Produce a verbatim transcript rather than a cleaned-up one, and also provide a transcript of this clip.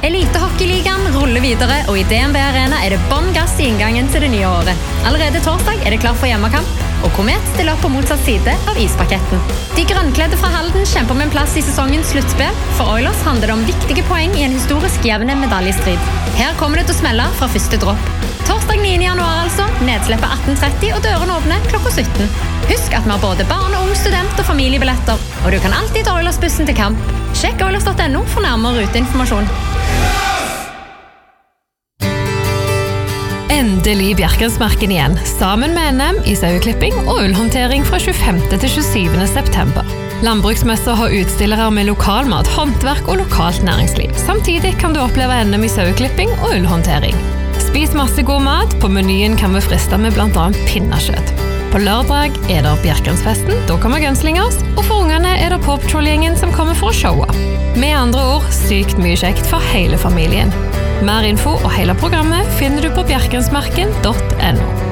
Elitehockeyligaen ruller videre, og i D N B Arena er det bånn gass i inngangen til det nye året. Allerede torsdag er det klar for hjemmekamp, og Komet stiller opp på motsatt side av ispaketten. De grønnkledde fra Halden kjemper med en plass i sesongens sluttspill. For Oilers handler det om viktige poeng i en historisk jevne medaljestrid. Her kommer det til å smelle fra første dropp. Torsdag niende januar altså, nedslippet atten tretti og dørene åpner klokka sytten. Husk at vi har både barn, ung, student og familiebilletter, og du kan alltid ta Oilers-bussen til kamp. Sjekk oilers punktum no for nærmere ruteinformasjon. Endelig Bjerkensmarken igjen, sammen med N M i saueklipping og ullhåndtering fra tjuefemte til tjuesyvende september. Landbruksmesser har utstillere med lokalmat, håndverk og lokalt næringsliv. Samtidig kan du oppleve N M i saueklipping og ullhåndtering. Spis masse god mat, på menyen kan vi friste med blant annet pinnekjøtt. På lørdag er det Bjerkensfesten, da kommer Gunslingers, og for ungene er det Paw Patrol-gjengen som kommer for å showe. Med andre ord, sykt mye kjekt for hele familien. Mer info og hele programmet finner du på bjerkensmarken punktum no.